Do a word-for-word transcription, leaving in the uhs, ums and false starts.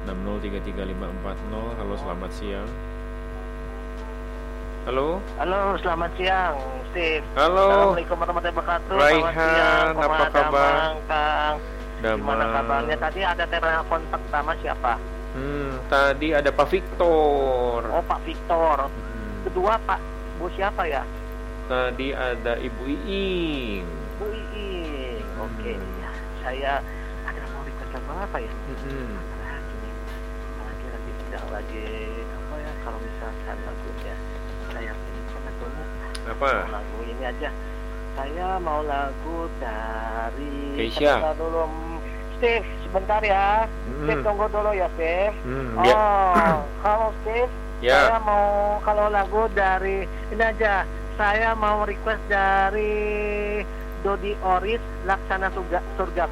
enam nol tiga tiga lima empat nol. Halo, selamat siang. Halo. Halo, selamat siang, Steve. Halo. Assalamualaikum warahmatullahi wabarakatuh. Raihan, apa kabar? Damang, Kang. Damang. Gimana kabarnya? Tadi ada telepon pertama siapa? Hmm, tadi ada Pak Victor. Oh, Pak Victor. Hmm. Kedua Pak Bu siapa ya? Tadi ada Ibu Iing. Bu Iing. Hmm. Oke, ya. Saya ada mau request lagu apa ya? Hmm. Nah, gini. Lagi lagi tidak lagi apa ya? Kalau misalkan lagunya saya ini sebetulnya Apa? mau lagu ini aja. Saya mau lagu dari Keisha. Sebentar dulu, Steve. Sebentar ya. Hmm. Steve tunggu dulu ya, Steve. Hmm, Oh, ya. halo Steve. Ya. Saya mau kalau lagu dari ini aja. Saya mau request dari Dodi Oris, Laksana Surga, Surga